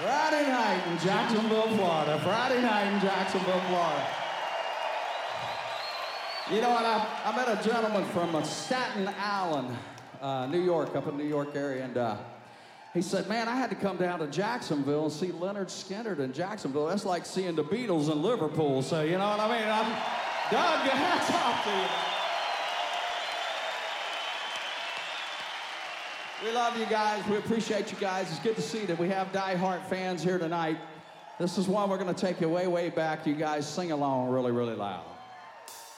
Friday night in Jacksonville, Florida. Friday night in Jacksonville, Florida. You know what? I met a gentleman from Staten Island, New York, up in the New York area, and he said, man, I had to come down to Jacksonville and see Leonard Skinner in Jacksonville. That's like seeing the Beatles in Liverpool. So, you know what I mean? Doug, hats off to you. We love you guys. We appreciate you guys. It's good to see that we have die-hard fans here tonight. This is one we're going to take you way, way back. You guys sing along really, really loud.